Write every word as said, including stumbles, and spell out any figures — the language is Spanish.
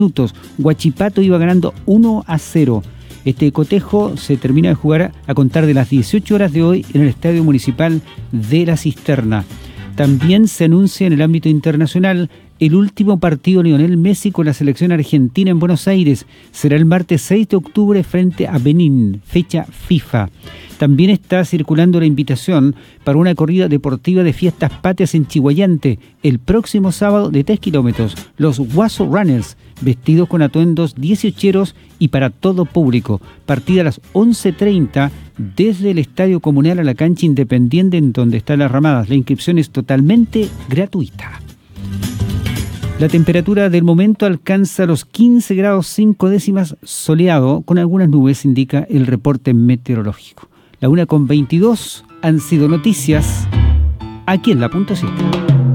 minutos. Huachipato iba ganando uno a cero. Este cotejo se termina de jugar a contar de las dieciocho horas de hoy en el Estadio Municipal de La Cisterna. También se anuncia en el ámbito internacional el último partido de Lionel Messi con la selección argentina en Buenos Aires. Será el martes seis de octubre frente a Benín, fecha FIFA. También está circulando la invitación para una corrida deportiva de fiestas patrias en Chihuayante el próximo sábado de tres kilómetros. Los Guaso Runners, vestidos con atuendos dieciocheros y para todo público. Partida a las once treinta desde el Estadio Comunal a la cancha Independiente en donde están las ramadas. La inscripción es totalmente gratuita. La temperatura del momento alcanza los quince grados cinco décimas, soleado con algunas nubes, indica el reporte meteorológico. La una con veintidós han sido noticias aquí en La Punto siete.